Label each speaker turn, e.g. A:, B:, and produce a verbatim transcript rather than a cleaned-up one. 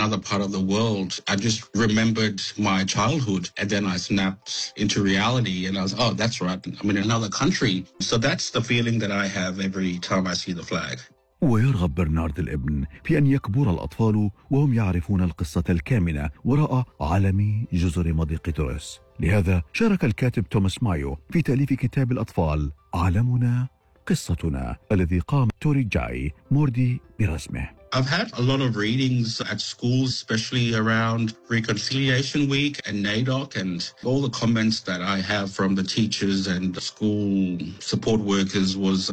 A: another part of the world, I just remembered my childhood, and then I snapped into reality, and I was, oh, that's right, I'm in another country. So that's the feeling that I have every time I see the flag.
B: ويرغب برنارد الابن في أن يكبر الأطفال وهم يعرفون القصة الكامنة وراء عالم جزر مضيق توريس. لهذا شارك الكاتب توماس مايو في تأليف كتاب الأطفال عالمنا قصتنا الذي قام توري جاي موردي برسمه.
A: I've had a lot of readings at schools, especially around Reconciliation Week and NAIDOC, and all the comments that I have from the teachers and the school support workers was